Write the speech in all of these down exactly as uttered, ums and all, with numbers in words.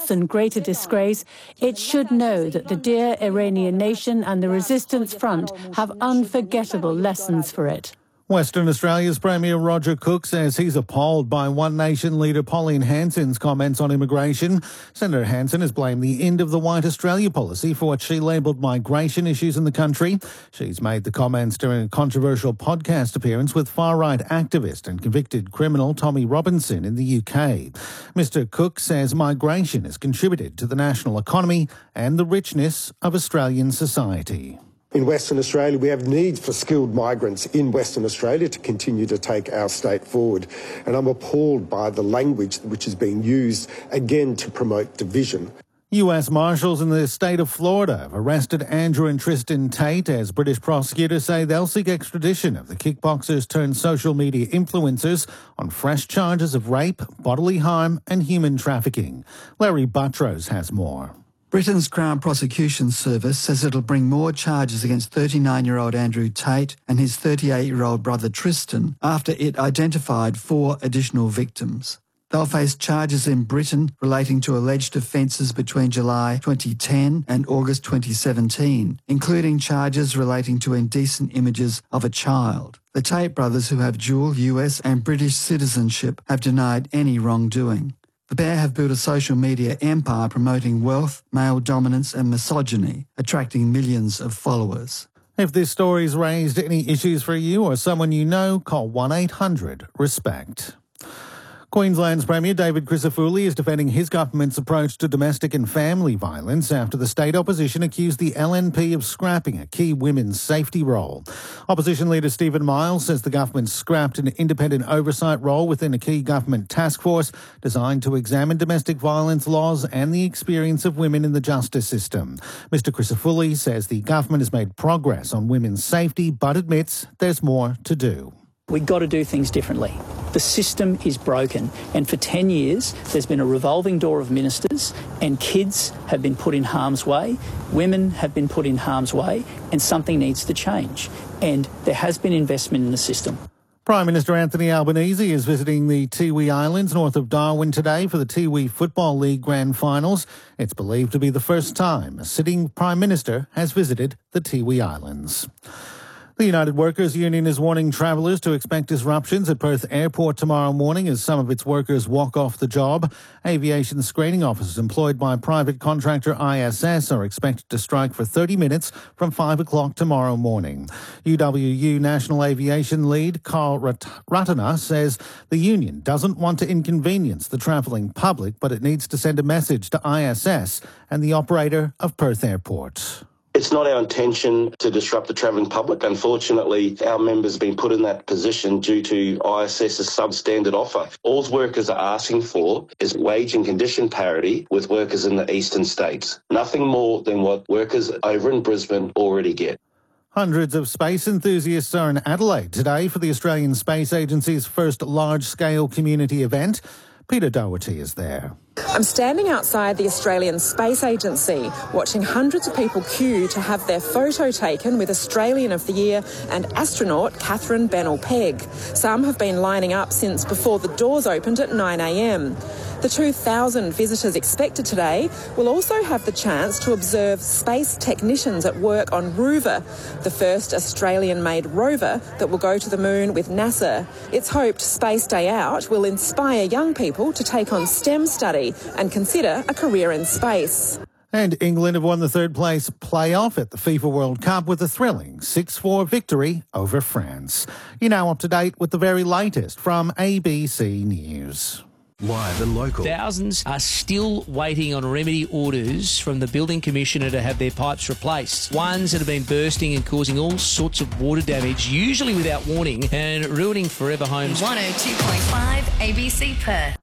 loss and greater disgrace, it should know that the dear Iranian nation and the Resistance Front have unforgettable lessons for it. Western Australia's Premier Roger Cook says he's appalled by One Nation leader Pauline Hanson's comments on immigration. Senator Hanson has blamed the end of the White Australia policy for what she labelled migration issues in the country. She's made the comments during a controversial podcast appearance with far-right activist and convicted criminal Tommy Robinson in the U K. Mister Cook says migration has contributed to the national economy and the richness of Australian society. In Western Australia, we have need for skilled migrants in Western Australia to continue to take our state forward. And I'm appalled by the language which is being used, again, to promote division. U S Marshals in the state of Florida have arrested Andrew and Tristan Tate as British prosecutors say they'll seek extradition of the kickboxers turned social media influencers on fresh charges of rape, bodily harm and human trafficking. Larry Buttrose has more. Britain's Crown Prosecution Service says it'll bring more charges against thirty-nine-year-old Andrew Tate and his thirty-eight-year-old brother Tristan after it identified four additional victims. They'll face charges in Britain relating to alleged offences between July twenty ten and August twenty seventeen, including charges relating to indecent images of a child. The Tate brothers, who have dual U S and British citizenship, have denied any wrongdoing. The pair have built a social media empire promoting wealth, male dominance and misogyny, attracting millions of followers. If this story's raised any issues for you or someone you know, call one eight hundred RESPECT. Queensland's Premier David Crisafulli is defending his government's approach to domestic and family violence after the state opposition accused the L N P of scrapping a key women's safety role. Opposition leader Stephen Miles says the government scrapped an independent oversight role within a key government task force designed to examine domestic violence laws and the experience of women in the justice system. Mister Crisafulli says the government has made progress on women's safety but admits there's more to do. We've got to do things differently. The system is broken, and for ten years there's been a revolving door of ministers, and kids have been put in harm's way, women have been put in harm's way, and something needs to change. And there has been investment in the system. Prime Minister Anthony Albanese is visiting the Tiwi Islands north of Darwin today for the Tiwi Football League Grand Finals. It's believed to be the first time a sitting Prime Minister has visited the Tiwi Islands. The United Workers Union is warning travellers to expect disruptions at Perth Airport tomorrow morning as some of its workers walk off the job. Aviation screening officers employed by private contractor I S S are expected to strike for thirty minutes from five o'clock tomorrow morning. U W U National Aviation Lead Carl Ratana says the union doesn't want to inconvenience the travelling public, but it needs to send a message to I S S and the operator of Perth Airport. It's not our intention to disrupt the travelling public. Unfortunately, our members have been put in that position due to ISS's substandard offer. All workers are asking for is wage and condition parity with workers in the eastern states. Nothing more than what workers over in Brisbane already get. Hundreds of space enthusiasts are in Adelaide today for the Australian Space Agency's first large-scale community event. Peter Doherty is there. I'm standing outside the Australian Space Agency, watching hundreds of people queue to have their photo taken with Australian of the Year and astronaut Catherine Bennell-Pegg. Some have been lining up since before the doors opened at nine a m. The two thousand visitors expected today will also have the chance to observe space technicians at work on Rover, the first Australian-made rover that will go to the moon with NASA. It's hoped Space Day Out will inspire young people to take on STEM study and consider a career in space. And England have won the third place playoff at the FIFA World Cup with a thrilling six four victory over France. You're now up to date with the very latest from A B C News. Live and local. Thousands are still waiting on remedy orders from the Building Commissioner to have their pipes replaced. Ones that have been bursting and causing all sorts of water damage, usually without warning, and ruining forever homes. one oh two point five A B C Perth.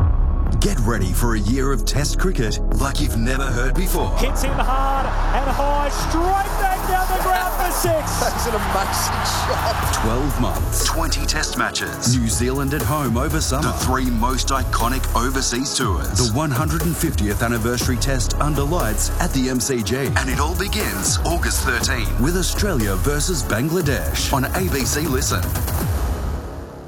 Get ready for a year of Test cricket like you've never heard before. Hits him hard and high, straight back down the ground for six. That's an amazing shot. twelve months, twenty Test matches. New Zealand at home over summer. The three most iconic overseas tours. The one hundred fiftieth anniversary Test under lights at the M C G. And it all begins August thirteenth with Australia versus Bangladesh on A B C Listen.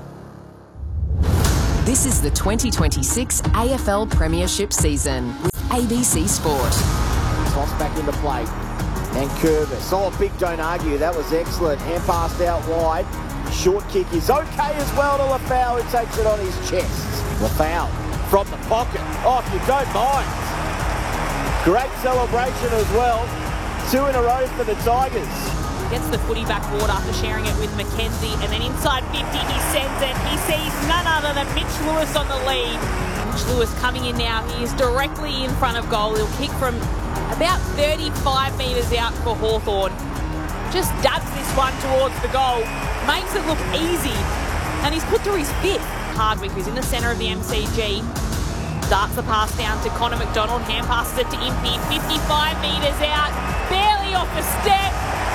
This is the twenty twenty-six A F L Premiership season with A B C Sport. Toss back into play. And Curvis. Oh, big don't argue. That was excellent. Hand passed out wide. Short kick is okay as well to Lafau, who takes it on his chest. Lafau from the pocket. Oh, if you don't mind. Great celebration as well. Two in a row for the Tigers. Gets the footy back forward after sharing it with Mackenzie, and then inside fifty he sends it. He sees none other than Mitch Lewis on the lead. Mitch Lewis coming in now. He is directly in front of goal. He'll kick from about thirty-five metres out for Hawthorn. Just dabs this one towards the goal. Makes it look easy. And he's put through his fifth. Hardwick, who's in the centre of the M C G, darts the pass down to Connor McDonald. Hand passes it to Impey. fifty-five metres out. Barely off the step.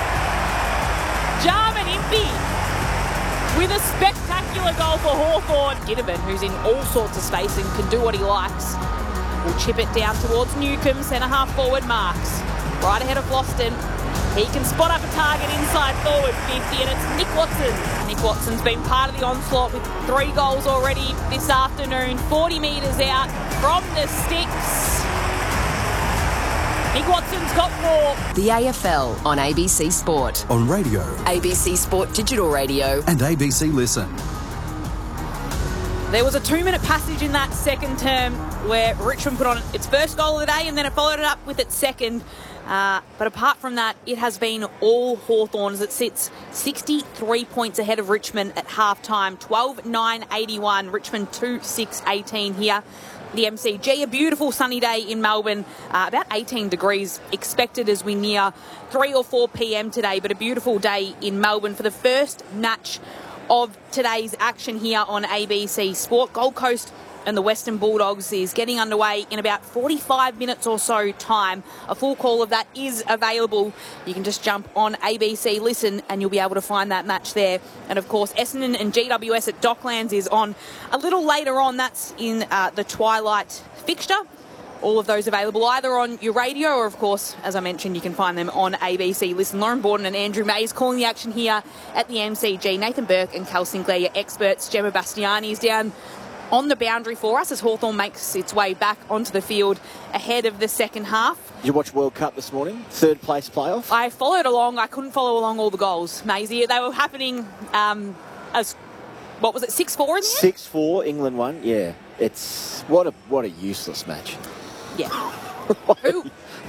Jarman Impey with a spectacular goal for Hawthorn. Giddeman, who's in all sorts of space and can do what he likes, will chip it down towards Newcombe. Centre half forward marks. Right ahead of Floston. He can spot up a target inside forward fifty, and it's Nick Watson. Nick Watson's been part of the onslaught with three goals already this afternoon. forty metres out from the sticks. Nick Watson's got more. The A F L on A B C Sport. On radio. A B C Sport Digital Radio. And A B C Listen. There was a two-minute passage in that second term where Richmond put on its first goal of the day and then it followed it up with its second. Uh, but apart from that, it has been all Hawthorn as it sits sixty-three points ahead of Richmond at half-time. twelve nine eighty-one, Richmond two six eighteen here. The M C G, a beautiful sunny day in Melbourne, uh, about eighteen degrees expected as we near three or four p.m. today, but a beautiful day in Melbourne for the first match of today's action here on A B C Sport. Gold Coast and the Western Bulldogs is getting underway in about forty-five minutes or so time. A full call of that is available. You can just jump on A B C Listen and you'll be able to find that match there. And of course, Essendon and G W S at Docklands is on a little later on. That's in uh, the twilight fixture. All of those available either on your radio or, of course, as I mentioned, you can find them on A B C Listen. Lauren Borden and Andrew Mays calling the action here at the M C G. Nathan Burke and Cal Sinclair, your experts. Gemma Bastiani is down on the boundary for us as Hawthorn makes its way back onto the field ahead of the second half. Did you watch World Cup this morning? Third place playoff? I followed along. I couldn't follow along all the goals, Maisie. They were happening um, as, what was it, six four in the end? six four, England won, yeah. It's, what a what a useless match. Yeah. Who?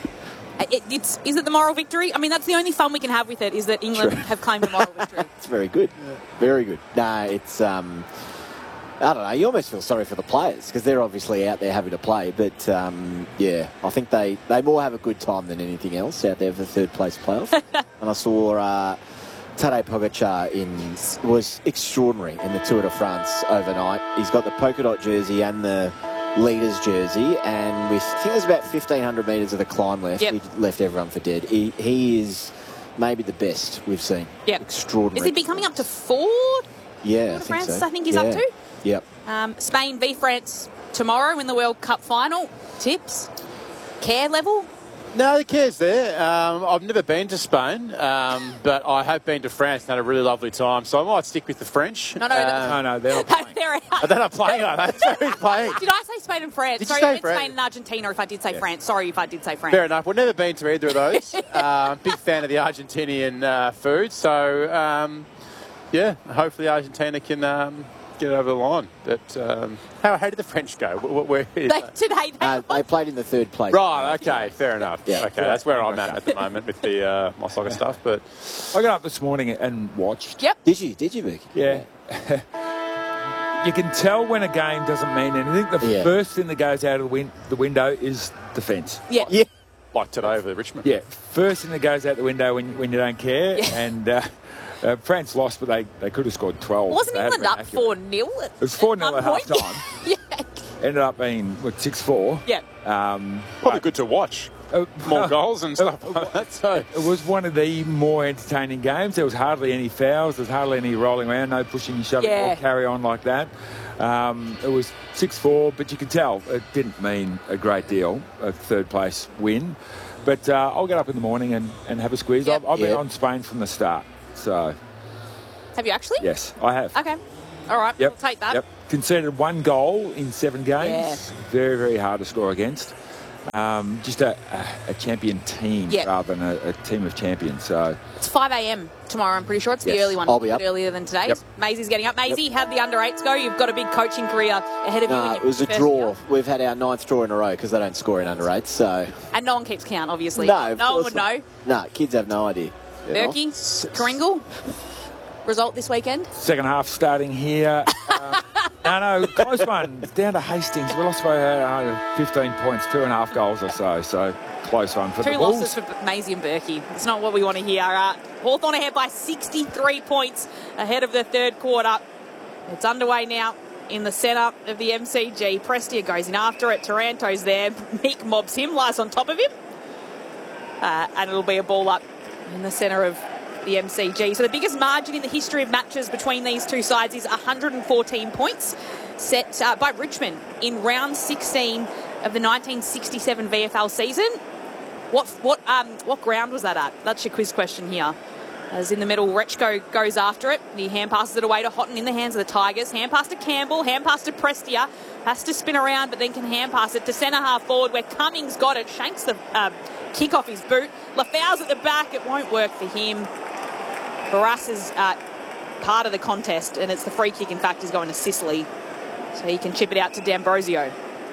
It, it's, is it the moral victory? I mean, that's the only fun we can have with it, is that England True. have claimed the moral victory. It's very good. Yeah. Very good. Nah, it's... Um, I don't know, you almost feel sorry for the players because they're obviously out there having to play. But, um, yeah, I think they, they more have a good time than anything else out there for the third place playoff. And I saw uh, Tadej Pogacar in, was extraordinary in the Tour de France overnight. He's got the polka dot jersey and the leaders jersey. And with, I think there's about fifteen hundred metres of the climb left. Yep. He left everyone for dead. He, he is maybe the best we've seen. Yep. Extraordinary. Is he be coming up to four? Yeah, I think France, so. I think he's yeah. up to. Yep. Um, Spain v France tomorrow in the World Cup final. Tips? Care level? No, the care's there. Um, I've never been to Spain, um, but I have been to France and had a really lovely time, so I might stick with the French. No, no, uh, no, no, they're not playing. they're out. Oh, they're not playing, are they? So who's playing? Did I say Spain and France? Did Sorry, you say I meant France? Spain and Argentina if I did say yeah. France. Sorry if I did say France. Fair enough. We've never been to either of those. uh, big fan of the Argentinian uh, food, so, um, yeah, hopefully Argentina can... Um, get over the line. But um, how, how did the French go? Where, where is they, today they, uh, they played in the third place. Right, okay, fair enough. Yeah. Okay, that's where I'm at at the moment with the uh, my soccer stuff. But I got up this morning and watched. Yep. Did you? Did you, Vic? Yeah. You can tell when a game doesn't mean anything. The yeah. first thing that goes out of the, win- the window is defence. Yeah. Yeah. Like today with Richmond. Yeah. First thing that goes out the window when, when you don't care. Yeah. And... Uh, Uh, France lost, but they, they could have scored twelve. Wasn't England up four nil? It was four nil at half time. Yeah. Ended up being what, six four. Yeah. Um, Probably good to watch. Uh, more uh, goals and stuff uh, like that. So. It was one of the more entertaining games. There was hardly any fouls. There was hardly any rolling around, no pushing and shoving yeah. or carry on like that. Um, it was six four, but you could tell it didn't mean a great deal, a third place win. But uh, I'll get up in the morning and, and have a squeeze. Yep. I've, I've yep. been on Spain from the start. So... Have you actually? Yes, I have. Okay. All right, yep. we'll take that. Yep. Conceded one goal in seven games. Yeah. Very, very hard to score against. Um, just a, a, a champion team Yeah. rather than a, a team of champions. So It's five a.m. tomorrow, I'm pretty sure. It's the Yes, early one. I'll be A up. bit earlier than today. Yep. Maisie's getting up. Maisie, how'd the under eights go? You've got a big coaching career ahead of you. in No, your it was a first draw. year. We've had our ninth draw in a row because they don't score in under eight. So And no one keeps count, obviously. no, of no one course would not. know. No, kids have no idea. You know? Berkey, Kringle, result this weekend? second half starting here. Uh, no, no, close one. It's down to Hastings. We lost by uh, fifteen points, two and a half goals or so. So close one for Two the Bulls. losses for Maisie and Berkey. It's not what we want to hear. Uh, Hawthorn ahead by sixty-three points ahead of the third quarter. It's underway now in the centre of the M C G. Prestia goes in after it. Taranto's there. Meek mobs him, lies on top of him. Uh, and it'll be a ball up in the centre of the M C G. So the biggest margin in the history of matches between these two sides is one hundred fourteen points, set uh, by Richmond in round sixteen of the nineteen sixty-seven V F L season. What what um what ground was that at? That's your quiz question here. As in the middle, Rechko goes after it. He hand passes it away to Houghton in the hands of the Tigers. Hand pass to Campbell. Hand pass to Prestia. Has to spin around, but then can hand pass it to centre half forward where Cummings got it. Shanks the uh, kick off his boot. Lafau's at the back. It won't work for him. Barras is uh, part of the contest, and it's the free kick, in fact, is going to Sicily. So he can chip it out to D'Ambrosio.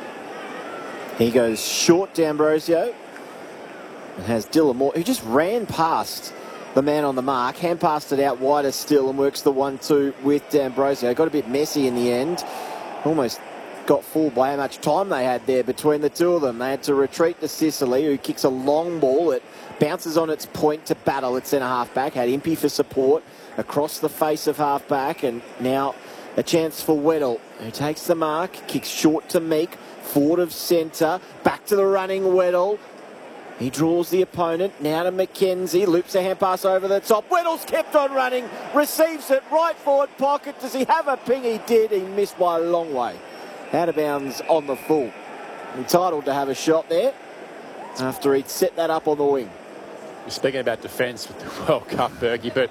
He goes short, D'Ambrosio, and has Dylan Moore, who just ran past the man on the mark, hand passed it out wider still and works the one two with D'Ambrosio. Got a bit messy in the end. Almost got fooled by how much time they had there between the two of them. They had to retreat to Sicily, who kicks a long ball. It bounces on its point to Battle at centre half back. Had Impey for support across the face of half back, and now a chance for Weddle, who takes the mark, kicks short to Meek, forward of centre, back to the running Weddle. He draws the opponent, now to McKenzie, loops a hand pass over the top. Weddle's kept on running, receives it, right forward pocket. Does he have a ping? He did, he missed by a long way. Out of bounds on the full. Entitled to have a shot there after he'd set that up on the wing. You're speaking about defence with the World Cup, Berkey, but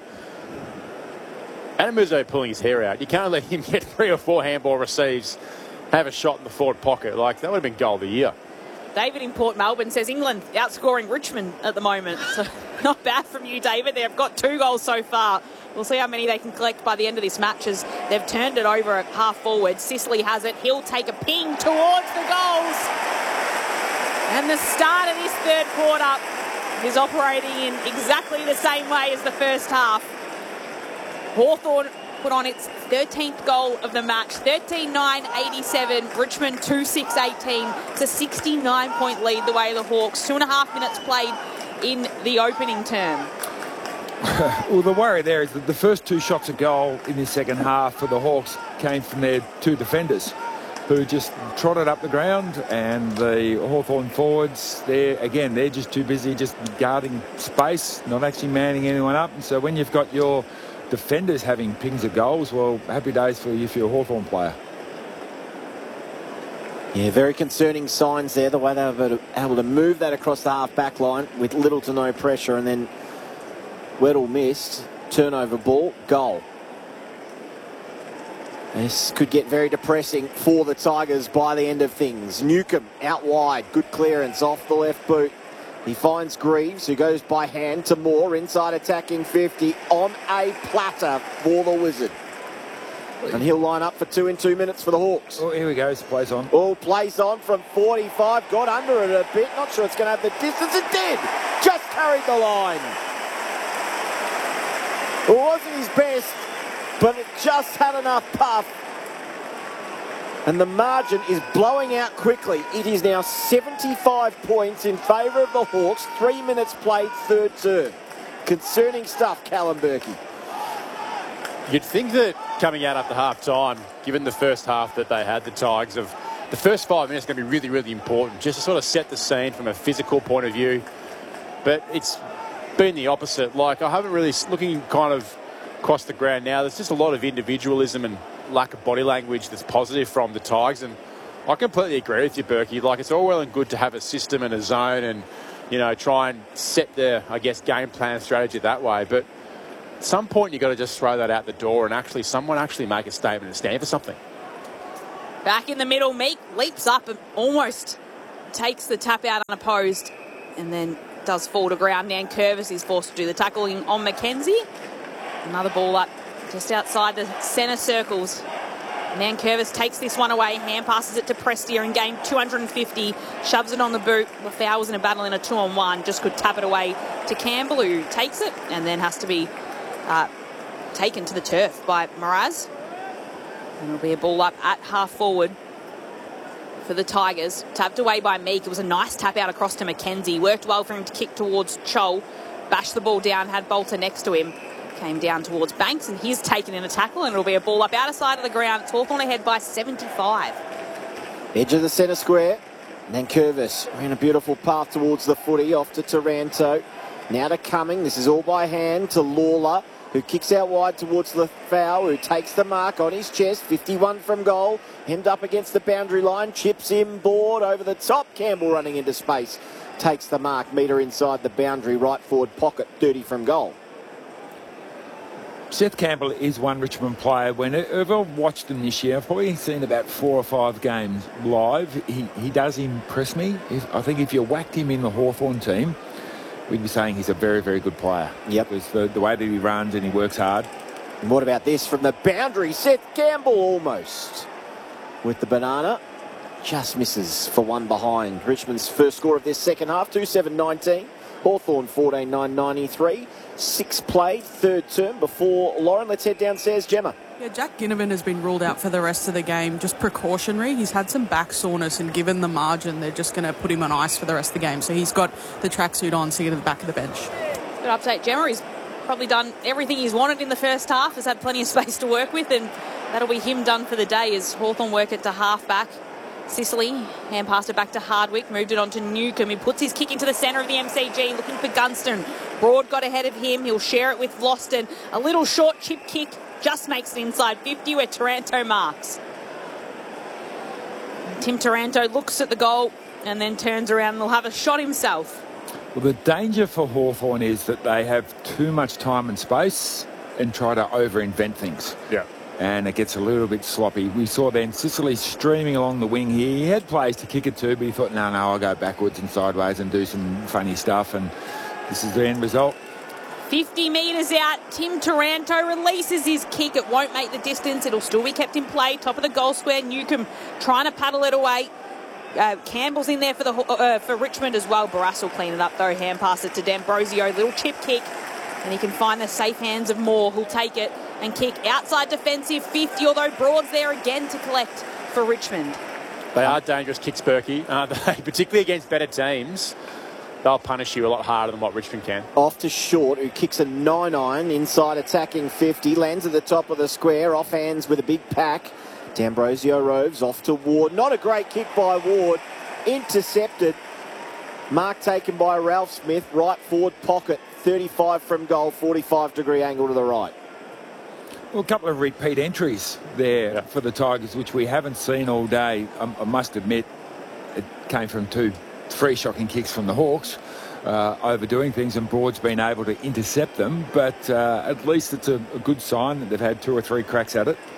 Adamuzo pulling his hair out. You can't let him get three or four handball receives, have a shot in the forward pocket. Like, that would have been goal of the year. David in Port Melbourne says England outscoring Richmond at the moment. So not bad from you, David. They've got two goals so far. We'll see how many they can collect by the end of this match as they've turned it over at half forward. Sicily has it. He'll take a ping towards the goals. And the start of this third quarter is operating in exactly the same way as the first half. Hawthorn put on its thirteenth goal of the match. thirteen nine eighty-seven. Richmond two six eighteen. It's a sixty-nine point lead the way of the Hawks. Two and a half minutes played in the opening term. Well, the worry there is that the first two shots of goal in the second half for the Hawks came from their two defenders who just trotted up the ground, and the Hawthorn forwards, they're, again, they're just too busy just guarding space, not actually manning anyone up. And so when you've got your defenders having pings of goals, well, happy days for you if you're a Hawthorn player. Yeah, very concerning signs there, the way they were able to move that across the half-back line with little to no pressure, and then Weddle missed, turnover ball, goal. This could get very depressing for the Tigers by the end of things. Newcomb out wide, good clearance off the left boot. He finds Greaves, who goes by hand to Moore, inside attacking fifty on a platter for the Wizard. And he'll line up for two in two minutes for the Hawks. Oh, here we go. Plays on. Oh, plays on from forty-five. Got under it a bit. Not sure it's going to have the distance. It did. Just carried the line. It wasn't his best, but it just had enough puff. And the margin is blowing out quickly. It is now seventy-five points in favour of the Hawks. Three minutes played, third term. Concerning stuff, Callum Berkey. You'd think that coming out after half time, given the first half that they had, the Tigers, of the first five minutes are going to be really, really important, just to sort of set the scene from a physical point of view. But it's been the opposite. Like, I haven't really, looking kind of across the ground now, there's just a lot of individualism and lack of body language that's positive from the Tigers. And I completely agree with you, Berkey. Like, it's all well and good to have a system and a zone and, you know, try and set the, I guess, game plan strategy that way. But at some point, you've got to just throw that out the door and actually someone actually make a statement and stand for something. Back in the middle, Meek leaps up and almost takes the tap out unopposed and then does fall to ground. Nankervis is forced to do the tackling on Mackenzie. Another ball up just outside the centre circles. Nankervis takes this one away, hand passes it to Prestia and gained two hundred fifty, shoves it on the boot. The foul was in a battle in a two-on-one, just could tap it away to Campbell, who takes it and then has to be uh, taken to the turf by Mraz. And it'll be a ball up at half forward for the Tigers. Tapped away by Meek. It was a nice tap out across to Mackenzie. Worked well for him to kick towards Chol. Bashed the ball down, had Bolter next to him. Came down towards Banks, and he's taken in a tackle, and it'll be a ball up outer side of the ground. It's Hawthorn ahead by seventy-five. Edge of the centre square. Nankervis ran a beautiful path towards the footy, off to Taranto. Now to Cumming. This is all by hand to Lawler, who kicks out wide towards the foul, who takes the mark on his chest. fifty-one from goal. Hemmed up against the boundary line. Chips in board over the top. Campbell running into space. Takes the mark. Metre inside the boundary. Right forward pocket. thirty from goal. Seth Campbell is one Richmond player. Whenever I've watched him this year, I've probably seen about four or five games live. He, he does impress me. If, I think if you whacked him in the Hawthorn team, we'd be saying he's a very, very good player. Yep. Because the, the way that he runs and he works hard. And what about this from the boundary? Seth Campbell almost with the banana. Just misses for one behind. Richmond's first score of this second half, two seven nineteen. Hawthorn fourteen nine ninety-three. Six played, third term before Lauren. Let's head downstairs, Gemma. Yeah, Jack Ginnivan has been ruled out for the rest of the game, just precautionary. He's had some back soreness, and given the margin, they're just going to put him on ice for the rest of the game. So he's got the tracksuit on, sitting at the back of the bench. Good update, Gemma. He's probably done everything he's wanted in the first half, has had plenty of space to work with, and that'll be him done for the day as Hawthorn work it to half-back. Sicily, hand passed it back to Hardwick, moved it on to Newcombe. He puts his kick into the centre of the M C G, looking for Gunston. Broad got ahead of him. He'll share it with Vlauston. A little short chip kick just makes it inside fifty where Taranto marks. Tim Taranto looks at the goal and then turns around and will have a shot himself. Well, the danger for Hawthorn is that they have too much time and space and try to over-invent things. Yeah. And it gets a little bit sloppy. We saw then Sicily streaming along the wing here. He had plays to kick it to, but he thought, no, no, I'll go backwards and sideways and do some funny stuff. And this is the end result. fifty metres out. Tim Taranto releases his kick. It won't make the distance. It'll still be kept in play. Top of the goal square. Newcombe trying to paddle it away. Uh, Campbell's in there for the uh, for Richmond as well. Barras will clean it up though. Hand pass it to D'Ambrosio. Little chip kick. And he can find the safe hands of Moore, who'll take it and kick outside defensive fifty, although Broad's there again to collect for Richmond. They are dangerous kicks, Berkey, aren't they? Particularly against better teams. They'll punish you a lot harder than what Richmond can. Off to Short, who kicks a nine iron inside attacking fifty. Lands at the top of the square, off hands with a big pack. D'Ambrosio roves off to Ward. Not a great kick by Ward. Intercepted. Mark taken by Ralph Smith. Right forward pocket. thirty-five from goal, forty-five degree angle to the right. Well, a couple of repeat entries there yeah. for the Tigers, which we haven't seen all day. I, I must admit, it came from two, three shocking kicks from the Hawks, uh, overdoing things, and Broad's been able to intercept them. But uh, at least it's a, a good sign that they've had two or three cracks at it.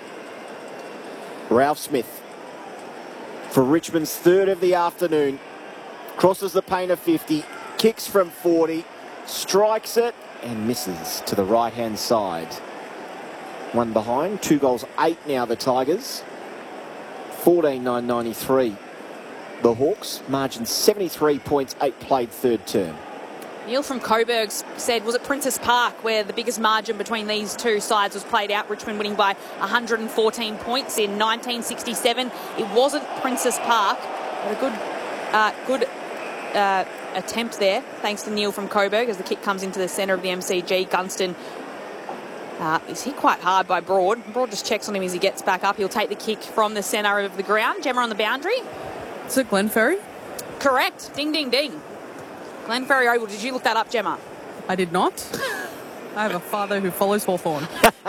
Ralph Smith, for Richmond's third of the afternoon, crosses the paint of fifty, kicks from forty, strikes it and misses to the right-hand side. One behind, two goals, eight now the Tigers. fourteen nine ninety-three. The Hawks, margin seventy-three points, eight played third term. Neil from Coburg said, was it Princess Park where the biggest margin between these two sides was played out? Richmond winning by one hundred fourteen points in nineteen sixty-seven. It wasn't Princess Park, but a good, uh, good uh, attempt there, thanks to Neil from Coburg, as the kick comes into the centre of the M C G. Gunston uh, is hit quite hard by Broad. Broad just checks on him as he gets back up. He'll take the kick from the centre of the ground. Gemma on the boundary. Is it Glenn Ferry? Correct. Ding, ding, ding. Glenn Ferry Oval. Did you look that up, Gemma? I did not. I have a father who follows Hawthorn.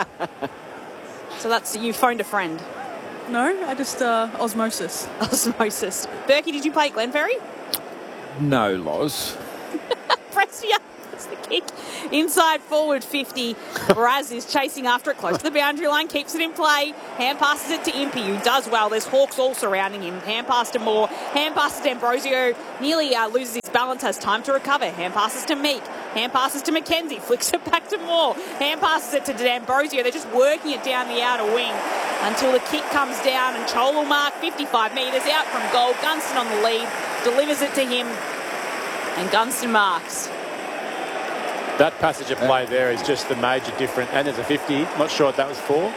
So that's, you phoned a friend? No, I just, uh, osmosis. Osmosis. Berkey, did you play at Glen Ferry? No, Loz. Prestia. takes the kick. Inside forward fifty. Raz is chasing after it close to the boundary line, keeps it in play. Hand passes it to Impey, who does well. There's Hawks all surrounding him. Hand pass to Moore. Hand passes to Ambrosio. Nearly uh, loses his balance, has time to recover. Hand passes to Meek. Hand passes to McKenzie. Flicks it back to Moore. Hand passes it to D'Ambrosio. They're just working it down the outer wing until the kick comes down, and Chol will mark fifty-five metres out from goal. Gunston on the lead. Delivers it to him. And Gunston marks. That passage of play there is just the major difference. And there's a fifty. Not sure what that was for.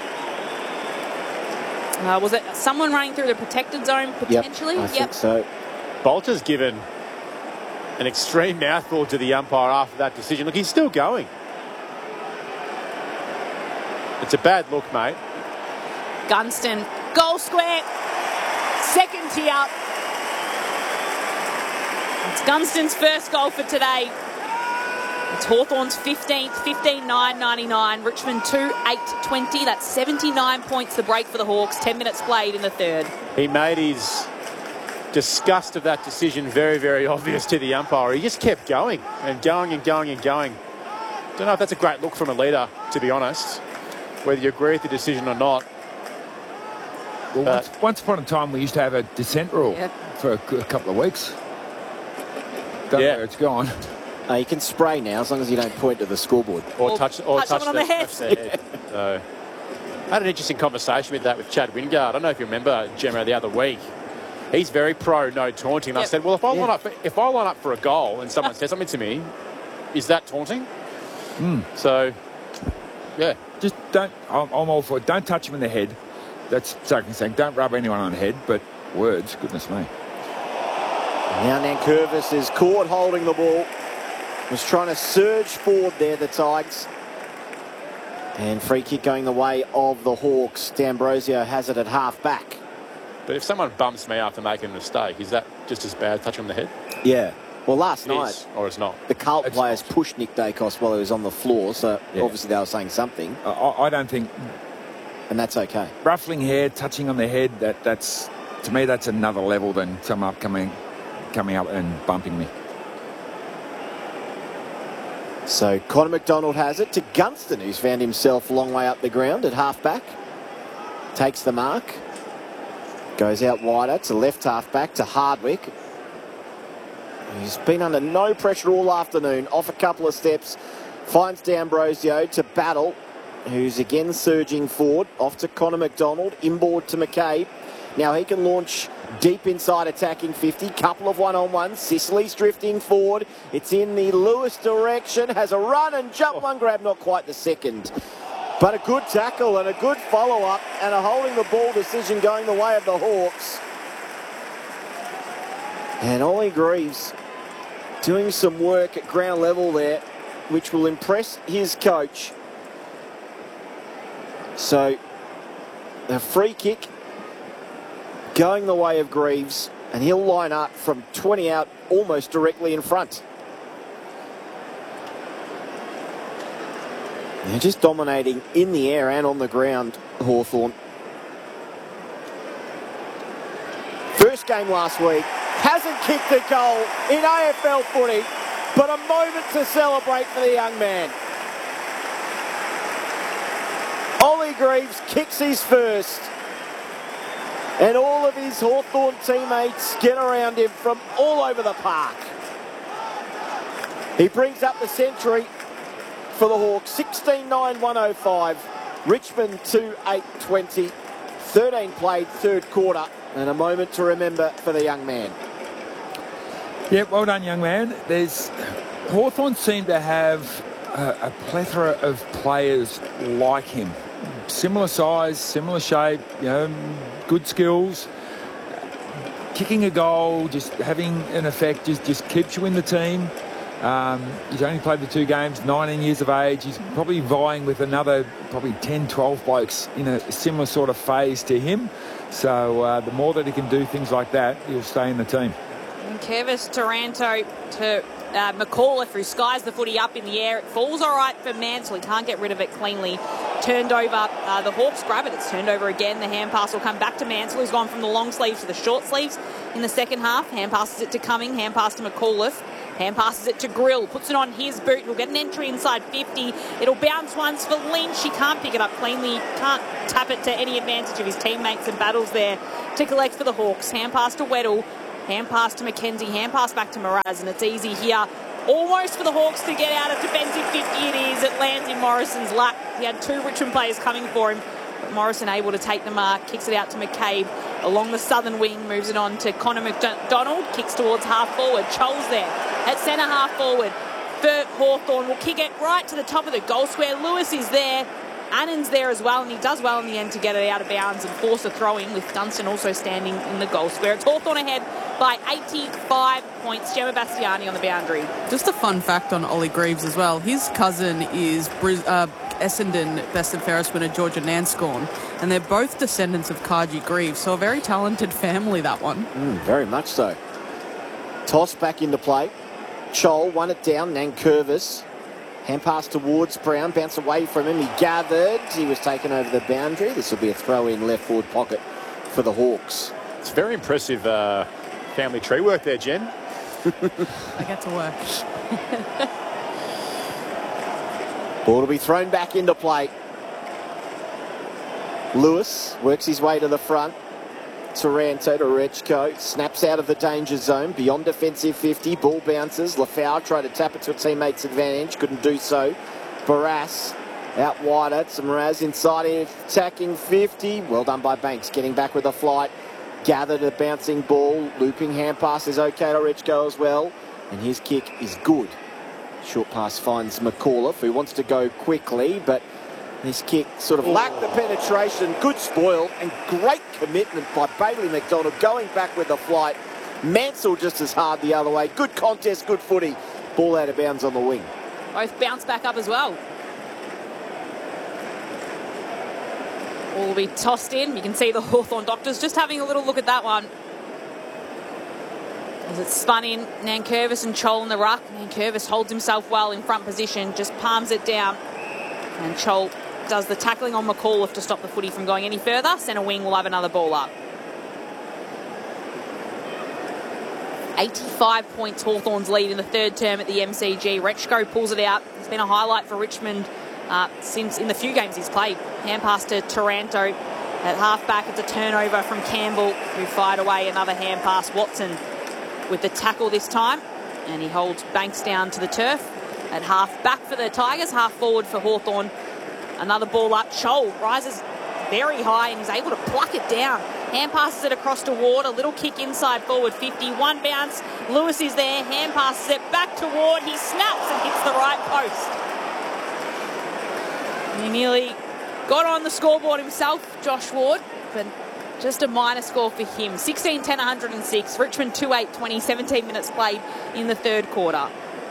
Uh, was it someone running through the protected zone potentially? Yep, I think so. Bolter's given an extreme mouthful to the umpire after that decision. Look, he's still going. It's a bad look, mate. Gunston, goal square. Second tee up. It's Gunston's first goal for today. It's Hawthorn's fifteenth, fifteen nine ninety-nine. Richmond two eight twenty. That's seventy-nine points the break for the Hawks. ten minutes played in the third. He made his disgust of that decision very, very obvious to the umpire. He just kept going and going and going and going. Don't know if that's a great look from a leader, to be honest, whether you agree with the decision or not. Well, once, once upon a time, we used to have a dissent rule yep. for a, a couple of weeks. Don't yeah. know where it's gone. Uh, you can spray now as long as you don't point to the scoreboard. Or, or touch, or touch, touch someone on the head. head. So, I had an interesting conversation with that with Chad Wingard. I don't know if you remember, Gemma, the other week. He's very pro no taunting. And yep. I said, well, if I yeah. line up for, if I line up for a goal and someone says something to me, is that taunting? Mm. So, yeah. Just don't, I'm, I'm all for it. Don't touch him in the head. That's second saying. Don't rub anyone on the head, but words, goodness me. Now Nankervis is caught holding the ball. Was trying to surge forward there, the Tigers. And free kick going the way of the Hawks. D'Ambrosio has it at half back. But if someone bumps me after making a mistake, is that just as bad, touching on the head? Yeah. Well, last it night, is, or it's not. The Carlton it's players not. pushed Nick Dacos while he was on the floor, so yeah. obviously they were saying something. I, I don't think... And that's okay. Ruffling hair, touching on the head, that that's to me, that's another level than someone up coming, coming up and bumping me. So Connor McDonald has it to Gunston, who's found himself a long way up the ground at half-back. Takes the mark. Goes out wider to left half-back to Hardwick. He's been under no pressure all afternoon. Off a couple of steps. Finds D'Ambrosio to Battle, who's again surging forward. Off to Connor McDonald. Inboard to McCabe. Now he can launch deep inside attacking fifty. Couple of one-on-ones. Sicily's drifting forward. It's in the Lewis direction. Has a run and jump. One grab, not quite the second. But a good tackle and a good follow-up and a holding the ball decision going the way of the Hawks. And Ollie Greaves doing some work at ground level there, which will impress his coach. So, a free kick going the way of Greaves, and he'll line up from twenty out almost directly in front. They're just dominating in the air and on the ground, Hawthorn. First game last week, hasn't kicked a goal in A F L footy, but a moment to celebrate for the young man. Ollie Greaves kicks his first, and all of his Hawthorn teammates get around him from all over the park. He brings up the century for the Hawks, sixteen nine one oh five. Richmond two eight twenty. thirteen played third quarter, and a moment to remember for the young man. Yeah, well done, young man. There's Hawthorn seem to have a, a plethora of players like him. Similar size, similar shape, you know, good skills. Kicking a goal, just having an effect, just, just keeps you in the team. Um, he's only played the two games, nineteen years of age. He's probably vying with another probably ten, twelve blokes in a similar sort of phase to him. So uh, the more that he can do things like that, he'll stay in the team. And Kevis Taranto to uh, McAuliffe, who skies the footy up in the air. It falls all right for Mansell. He can't get rid of it cleanly. turned over. Uh, the Hawks grab it. It's turned over again. The hand pass will come back to Mansell, who's gone from the long sleeves to the short sleeves in the second half. Hand passes it to Cumming. Hand pass to McAuliffe. Hand passes it to Grill. Puts it on his boot. He'll get an entry inside fifty. It'll bounce once for Lynch. He can't pick it up cleanly. Can't tap it to any advantage of his teammates, and battles there to collect for the Hawks. Hand pass to Weddle. Hand pass to McKenzie. Hand pass back to Mraz. And it's easy here. Almost for the Hawks to get out of defensive fifty it is. It lands in Morrison's lap. He had two Richmond players coming for him, but Morrison able to take the mark. Kicks it out to McCabe along the southern wing. Moves it on to Connor McDonald. Kicks towards half forward. Choles there at centre half forward. Bert Hawthorn will kick it right to the top of the goal square. Lewis is there. Annan's there as well, and he does well in the end to get it out of bounds and force a throw-in, with Dunstan also standing in the goal square. It's Hawthorn ahead by eighty-five points. Gemma Bastiani on the boundary. Just a fun fact on Ollie Greaves as well. His cousin is Bris- uh, Essendon Best and Fairest winner Georgia Nanscorn, and they're both descendants of Kaji Greaves, so a very talented family, that one. Mm, very much so. Toss back into play. Chol won it down. Nankervis. Hand pass towards Brown. Bounce away from him. He gathered. He was taken over the boundary. This will be a throw-in left forward pocket for the Hawks. It's very impressive uh, family tree work there, Jen. I get to work. Ball will be thrown back into play. Lewis works his way to the front. Taranto to Rechko. Snaps out of the danger zone. Beyond defensive fifty. Ball bounces. Lafau tried to tap it to a teammate's advantage. Couldn't do so. Barras out wider. To Mraz inside in attacking fifty. Well done by Banks. Getting back with a flight. Gathered a bouncing ball. Looping hand pass is okay to Rechko as well. And his kick is good. Short pass finds McAuliffe, who wants to go quickly, but his kick sort of lacked the penetration. Good spoil and great commitment by Bailey McDonald, going back with the flight. Mansell just as hard the other way. Good contest, good footy. Ball out of bounds on the wing. Both bounce back up as well. Ball will be tossed in. You can see the Hawthorn doctors just having a little look at that one. As it's spun in, Nankervis and Chol in the ruck. Nankervis holds himself well in front position, just palms it down. And Chol does the tackling on McAuliffe to stop the footy from going any further. Centre wing will have another ball up. eighty-five points Hawthorn's lead in the third term at the M C G. Rechko pulls it out. It's been a highlight for Richmond uh, since in the few games he's played. Hand pass to Taranto. At half-back, it's a turnover from Campbell, who fired away another hand pass. Watson with the tackle this time, and he holds Banks down to the turf. At half-back for the Tigers, half-forward for Hawthorn. Another ball up. Chol rises very high and is able to pluck it down. Hand passes it across to Ward. A little kick inside forward fifty. One bounce. Lewis is there. Hand passes it back to Ward. He snaps and hits the right post. He nearly got on the scoreboard himself, Josh Ward, but just a minor score for him. sixteen ten one oh six. Richmond two eight twenty. seventeen minutes played in the third quarter.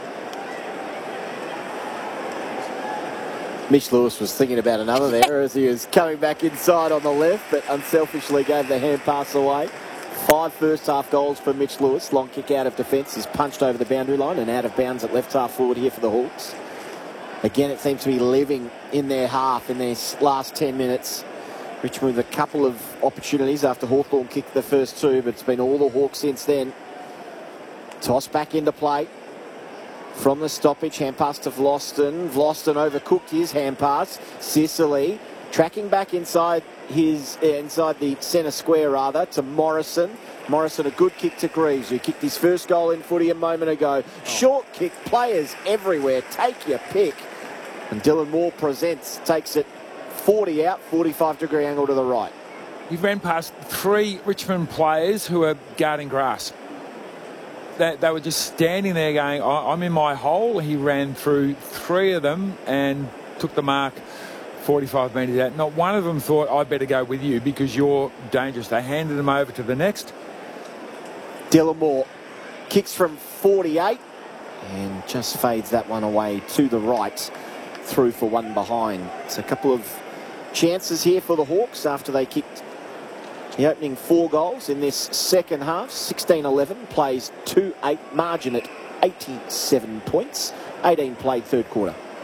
Mitch Lewis was thinking about another there as he was coming back inside on the left, but unselfishly gave the hand pass away. Five first half goals for Mitch Lewis. Long kick out of defence is punched over the boundary line and out of bounds at left half forward here for the Hawks. Again, it seems to be living in their half in their last ten minutes. Richmond with a couple of opportunities after Hawthorn kicked the first two, but it's been all the Hawks since then. Toss back into play. From the stoppage, hand pass to Vlosten. Vlosten overcooked his hand pass. Sicily tracking back inside his uh, inside the centre square rather to Morrison. Morrison a good kick to Greaves, who kicked his first goal in footy a moment ago. Oh. Short kick, players everywhere. Take your pick. And Dylan Moore presents, takes it forty out, forty-five degree angle to the right. He ran past three Richmond players who were guarding grass. They, they were just standing there going, I'm in my hole. He ran through three of them and took the mark forty-five metres out. Not one of them thought, I better go with you because you're dangerous. They handed him over to the next. Dylan Moore kicks from forty-eight and just fades that one away to the right, through for one behind. It's a couple of chances here for the Hawks after they kicked the opening four goals in this second half. sixteen eleven plays two eight, margin at eighty-seven points. eighteen played third quarter.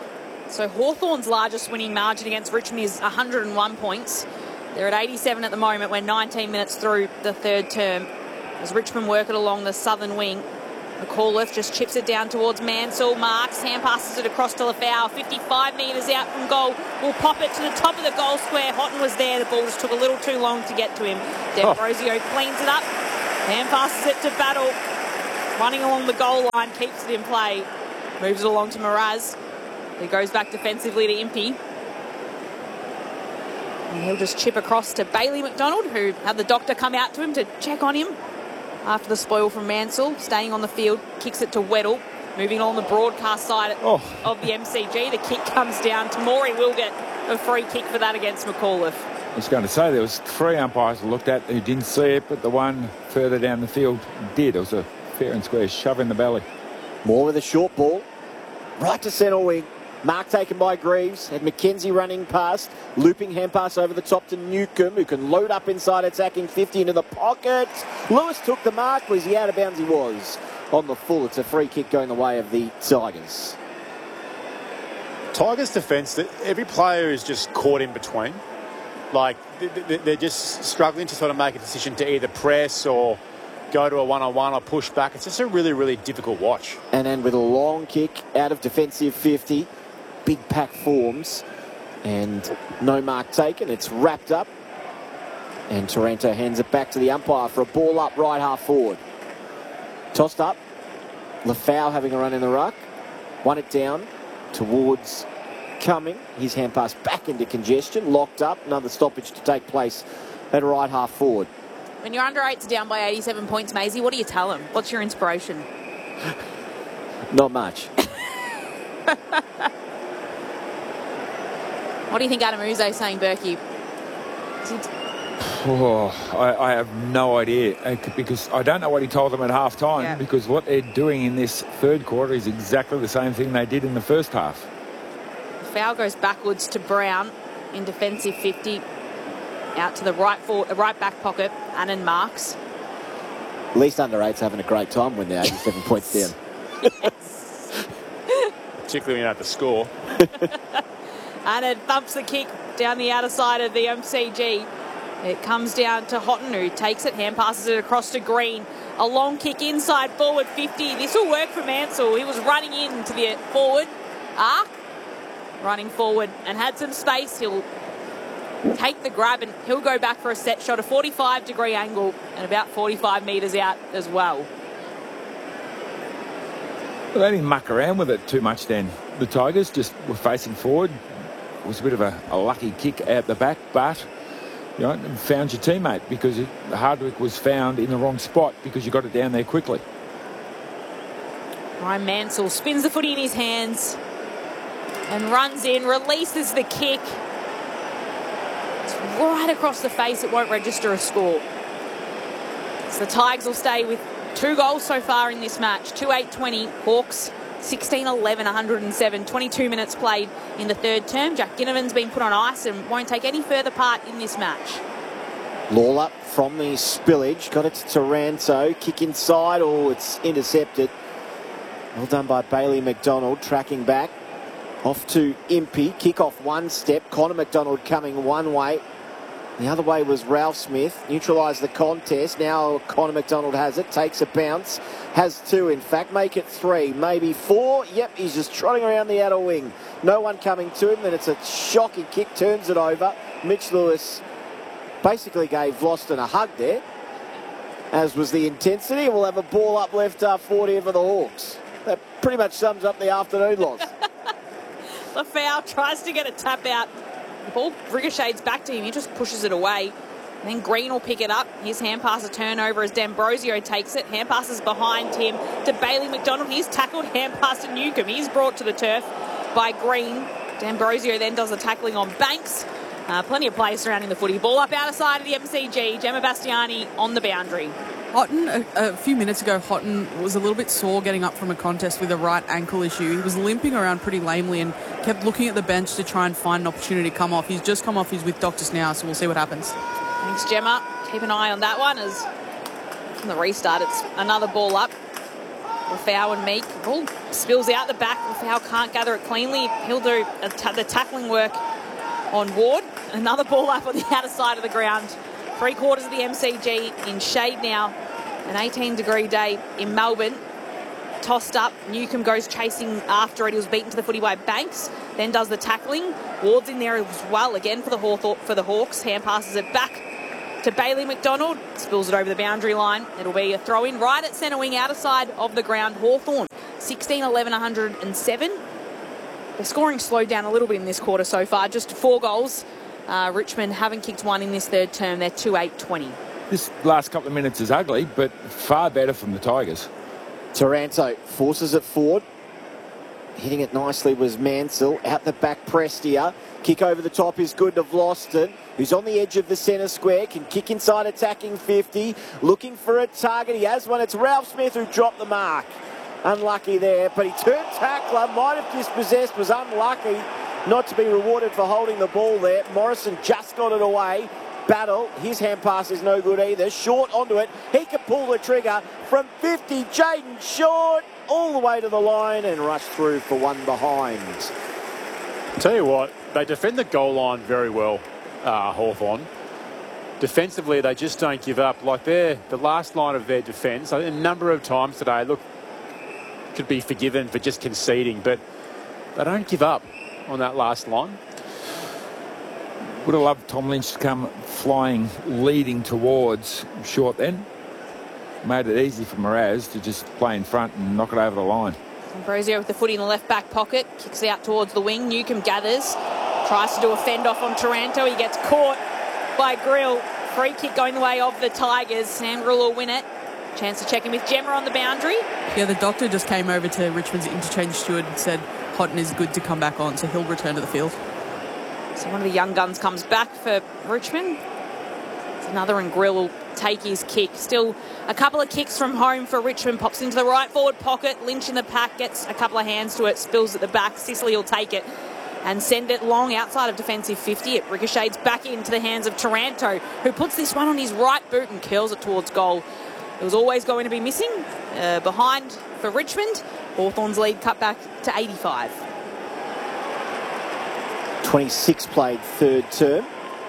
So Hawthorn's largest winning margin against Richmond is one hundred and one points. They're at eighty-seven at the moment. We're nineteen minutes through the third term. As Richmond work it along the southern wing, McAuliffe just chips it down towards Mansell. Marks, hand passes it across to Lafau. fifty-five metres out from goal. Will pop it to the top of the goal square. Houghton was there. The ball just took a little too long to get to him. D'Ambrosio oh. cleans it up. Hand passes it to Battle. Running along the goal line, keeps it in play. Moves it along to Mraz. He goes back defensively to Impey. And he'll just chip across to Bailey McDonald, who had the doctor come out to him to check on him after the spoil from Mansell. Staying on the field, kicks it to Weddle. Moving along the broadcast side oh. of the M C G. The kick comes down. Tamori will get a free kick for that against McAuliffe. I was going to say there was three umpires who looked at who didn't see it, but the one further down the field did. It was a fair and square shove in the belly. Moore with a short ball. Right to centre wing. Mark taken by Greaves. Had McKenzie running past. Looping hand pass over the top to Newcomb, who can load up inside attacking fifty into the pocket. Lewis took the mark. Was he out of bounds? He was. On the full, it's a free kick going the way of the Tigers. Tigers defence, every player is just caught in between. Like, they're just struggling to sort of make a decision to either press or go to a one-on-one or push back. It's just a really, really difficult watch. And then with a long kick out of defensive fifty, big pack forms, and no mark taken. It's wrapped up, and Taranto hands it back to the umpire for a ball up right half forward. Tossed up. Lafau having a run in the ruck. Won it down towards Cumming. His hand pass back into congestion. Locked up. Another stoppage to take place at right half forward. When your under eights are down by eighty-seven points, Maisie, what do you tell them? What's your inspiration? Not much. What do you think Adam Uzo's saying, Berkey? Oh, I, I have no idea, because I don't know what he told them at half time, yeah. because what they're doing in this third quarter is exactly the same thing they did in the first half. Foul goes backwards to Brown in defensive fifty. Out to the right forward, right back pocket, Annan Marks. At least under eight's having a great time when they're eighty-seven points down. Yes. Particularly when you have to score. Annan thumps the kick down the outer side of the M C G. It comes down to Houghton, who takes it, hand passes it across to Green. A long kick inside forward fifty. This will work for Mansell. He was running in to the forward arc, running forward and had some space. He'll take the grab and he'll go back for a set shot, a forty-five degree angle and about forty-five metres out as well. Well, they didn't muck around with it too much then. The Tigers just were facing forward. It was a bit of a, a lucky kick out the back, but you know, found your teammate, because it, Hardwick was found in the wrong spot because you got it down there quickly. Ryan Mansell spins the footy in his hands and runs in, releases the kick. It's right across the face. It won't register a score. So the Tigers will stay with two goals so far in this match. two eight twenty. Hawks sixteen eleven, one hundred and seven. twenty-two minutes played in the third term. Jack Ginnivan's been put on ice and won't take any further part in this match. Lawler from the spillage. Got it to Taranto. Kick inside. Oh, it's intercepted. Well done by Bailey McDonald. Tracking back. Off to Impey. Kick off one step. Connor McDonald coming one way. The other way was Ralph Smith. Neutralised the contest. Now Connor McDonald has it. Takes a bounce. Has two, in fact. Make it three. Maybe four. Yep, he's just trotting around the outer wing. No one coming to him. Then it's a shocking kick. Turns it over. Mitch Lewis basically gave Vlosten a hug there, as was the intensity. We'll have a ball up left half forty for the Hawks. That pretty much sums up the afternoon loss. Lafau tries to get a tap out. The ball ricochets back to him. He just pushes it away. Then Green will pick it up. His hand pass a turnover as D'Ambrosio takes it. Hand passes behind him to Bailey McDonald. He's tackled. Hand pass to Newcomb. He's brought to the turf by Green. D'Ambrosio then does the tackling on Banks. Uh, plenty of players surrounding the footy. Ball up outer side of the M C G. Gemma Bastiani on the boundary. Houghton, a, a few minutes ago, Houghton was a little bit sore getting up from a contest with a right ankle issue. He was limping around pretty lamely and kept looking at the bench to try and find an opportunity to come off. He's just come off. He's with doctors now, so we'll see what happens. Thanks, Gemma. Keep an eye on that one as from the restart, it's another ball up. Rafau and Meek. Ball spills out the back. Rafau can't gather it cleanly. He'll do a t- the tackling work on Ward. Another ball up on the outer side of the ground. Three quarters of the M C G in shade now. An eighteen degree day in Melbourne. Tossed up. Newcombe goes chasing after it. He was beaten to the footy by Banks. Then does the tackling. Ward's in there as well. Again for the Hawthorn, for the Hawks. Hand passes it back to Bailey McDonald. Spills it over the boundary line. It'll be a throw in right at centre wing, outer side of the ground. Hawthorn sixteen eleven one oh seven. The scoring slowed down a little bit in this quarter so far. Just four goals. Uh, Richmond haven't kicked one in this third term. They're two eight twenty. This last couple of minutes is ugly, but far better from the Tigers. Taranto forces it forward. Hitting it nicely was Mansell. Out the back, Prestia. Kick over the top is good to Vlosten, who's on the edge of the centre square. Can kick inside, attacking fifty. Looking for a target. He has one. It's Ralph Smith who dropped the mark. Unlucky there, but he turned tackler. Might have dispossessed. Was unlucky not to be rewarded for holding the ball there. Morrison just got it away. Battle, his hand pass is no good either. Short onto it. He can pull the trigger from fifty. Jaden Short all the way to the line and rush through for one behind. Tell you what, they defend the goal line very well, uh, Hawthorn. Defensively, they just don't give up. Like they're the last line of their defence. A number of times today, look, could be forgiven for just conceding, but they don't give up on that last line. Would have loved Tom Lynch to come flying, leading towards Short then. Made it easy for Mraz to just play in front and knock it over the line. Ambrosio with the footy in the left back pocket. Kicks out towards the wing. Newcombe gathers. Tries to do a fend off on Taranto. He gets caught by Grill. Free kick going the way of the Tigers. Sam Grill will win it. Chance to check in with Gemma on the boundary. Yeah, the doctor just came over to Richmond's interchange steward and said Houghton is good to come back on, so he'll return to the field. So one of the young guns comes back for Richmond. It's another, and Grill will take his kick. Still a couple of kicks from home for Richmond. Pops into the right forward pocket. Lynch in the pack, gets a couple of hands to it, spills at the back. Sicily will take it and send it long outside of defensive fifty. It ricochets back into the hands of Taranto, who puts this one on his right boot and curls it towards goal. It was always going to be missing. Uh, behind for Richmond. Hawthorn's lead cut back to eighty-five. twenty-six played third term.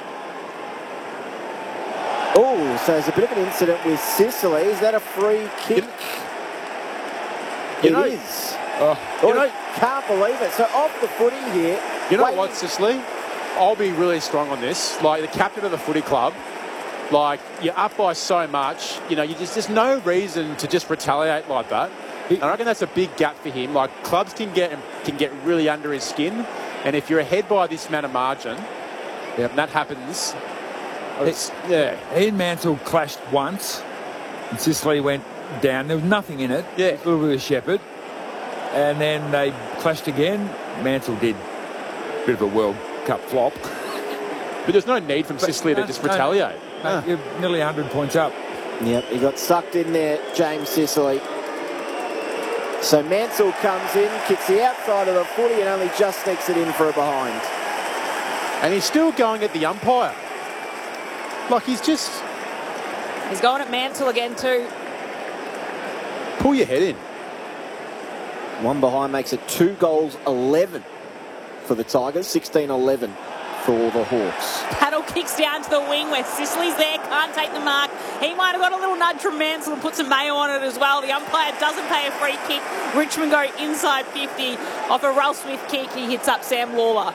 Oh, so there's a bit of an incident with Sicily. Is that a free kick? You it know, is. Oh, oh you no, know, can't believe it. So off the footy here. You know waiting. what, Sicily? I'll be really strong on this. Like the captain of the footy club, like you're up by so much. You know, you just there's no reason to just retaliate like that. And I reckon that's a big gap for him. Like clubs can get can get really under his skin. And if you're ahead by this amount of margin, yep. and that happens, it's, yeah. He and Mansell clashed once, and Sicily went down. There was nothing in it. Yeah. A little bit of Shepherd. And then they clashed again. Mansell did a bit of a World Cup flop. But there's no need from Sicily no, to just no, retaliate. No, no, you're nearly one hundred points up. Yep, he got sucked in there, James Sicily. So Mansell comes in, kicks the outside of the footy and only just sneaks it in for a behind. And he's still going at the umpire. Like he's just... He's going at Mansell again too. Pull your head in. One behind makes it two goals, eleven for the Tigers, sixteen eleven for the Hawks. Paddle kicks down to the wing where Sicily's there, can't take the mark. He might have got a little nudge from Mansell and put some mayo on it as well. The umpire doesn't pay a free kick. Richmond go inside fifty. Off a Ralph Smith kick, he hits up Sam Lawler.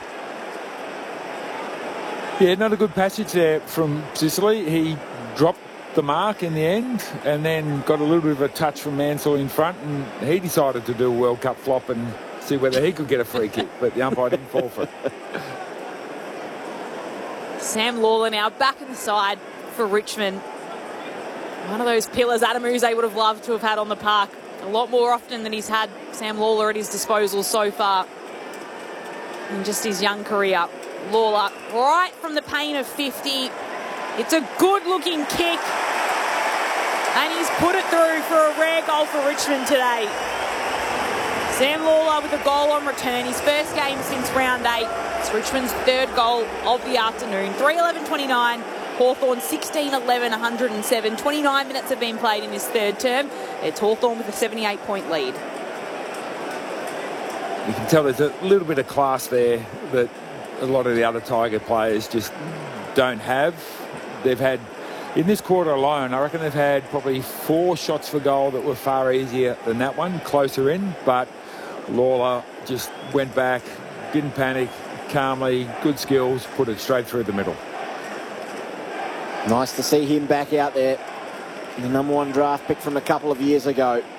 Yeah, not a good passage there from Sicily. He dropped the mark in the end and then got a little bit of a touch from Mansell in front, and he decided to do a World Cup flop and see whether he could get a free kick, but the umpire didn't fall for it. Sam Lawler now back in the side for Richmond. One of those pillars Adam Uze would have loved to have had on the park a lot more often than he's had Sam Lawler at his disposal so far in just his young career. Lawler right from the paint of fifty. It's a good-looking kick. And he's put it through for a rare goal for Richmond today. Sam Lawler with a goal on return. His first game since round eight. It's Richmond's third goal of the afternoon. three eleven twenty-nine. Hawthorn sixteen eleven, one hundred seven. twenty-nine minutes have been played in this third term. It's Hawthorn with a seventy-eight point lead. You can tell there's a little bit of class there that a lot of the other Tiger players just don't have. They've had, in this quarter alone, I reckon they've had probably four shots for goal that were far easier than that one, closer in, but Lawler just went back, didn't panic, calmly, good skills, put it straight through the middle. Nice to see him back out there. The number one draft pick from a couple of years ago.